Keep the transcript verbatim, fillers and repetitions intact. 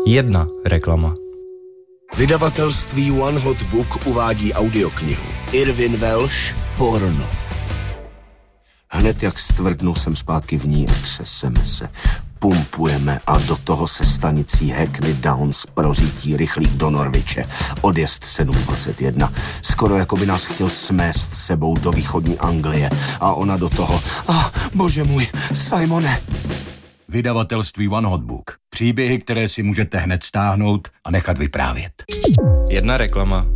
Jedna reklama. Vydavatelství One Hot Book uvádí audioknihu Irvin Welsh Porno. Hned jak stvrdnu, jsem zpátky v ní a třeseme se. Pumpujeme a do toho se stanicí Hackney Downs prořítí rychlík do Norwiche. Odjezd sedm dvacet jedna. Skoro jako by nás chtěl smést sebou do východní Anglie. A ona do toho. Ah, bože můj, Simone. Vydavatelství One Hot Book. Příběhy, které si můžete hned stáhnout a nechat vyprávět. Jedna reklama.